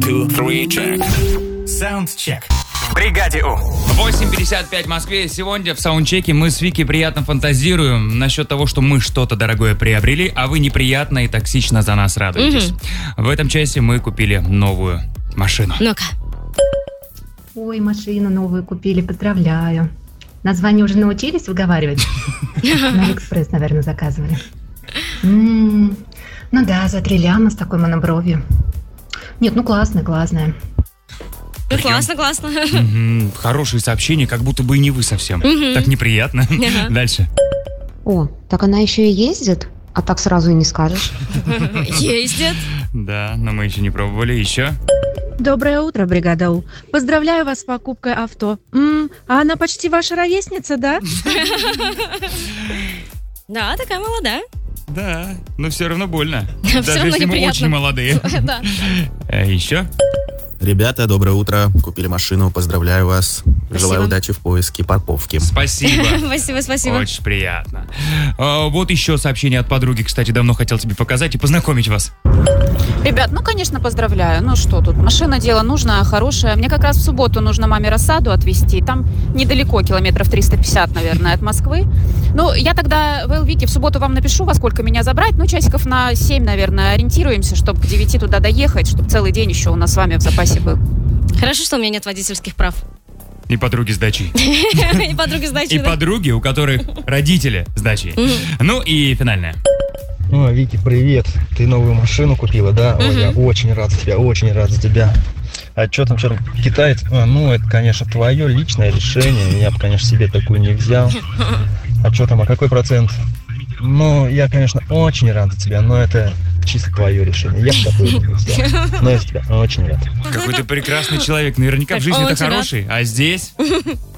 2, 3, check. Саундчек. В бригаде У. 8:55 в Москве. Сегодня в саундчеке мы с Вики приятно фантазируем насчет того, что мы что-то дорогое приобрели, а вы неприятно и токсично за нас радуетесь. В этом часе мы купили новую машину. Ну-ка. Ой, машину новую купили, поздравляю. Название уже научились выговаривать? На Алиэкспресс, наверное, заказывали. Ну да, за 3 ляма с такой монобровью. Нет, ну классная. Ну, классно. Хорошие сообщения, как будто бы и не вы совсем. Так неприятно. Дальше. О, так она еще и ездит? А так сразу и не скажешь. Ездит. Да, но мы еще не пробовали. Еще? Доброе утро, бригада У. Поздравляю вас с покупкой авто. А она почти ваша ровесница, да? Да, такая молодая. Да, но все равно больно. Всё Даже равно если мы неприятно. очень молодые. Да. Еще? Ребята, доброе утро. Купили машину, поздравляю вас. Желаю удачи в поиске парковки. Спасибо. Спасибо. Очень приятно. Вот еще сообщение от подруги, кстати, давно хотел тебе показать и познакомить вас. Ребят, ну, конечно, поздравляю. Ну, что тут, машина дело нужное, хорошее. Мне как раз в субботу нужно маме рассаду отвезти. Там недалеко, километров 350, наверное, от Москвы. Ну, я тогда в Элвике в субботу вам напишу, во сколько меня забрать. Ну, часиков на 7, наверное, ориентируемся, чтобы к 9 туда доехать, чтобы целый день еще у нас с вами в запасе был. Хорошо, что у меня нет водительских прав. И подруги с дачей. И подруги с дачей, И да? подруги, у которых родители с дачей. Ну и финальное. О, Вики, привет. Ты новую машину купила, да? Ой, я очень рад за тебя. А что там, китаец? Ну, это, конечно, твое личное решение. Я бы, конечно, себе такую не взял. А что там, а какой процент? Ну, я, конечно, очень рад за тебя, но это чисто твое решение. Я бы такую не взял. Но я за тебя очень рад. Какой ты прекрасный человек. Наверняка в жизни Очень это рад. хороший. А здесь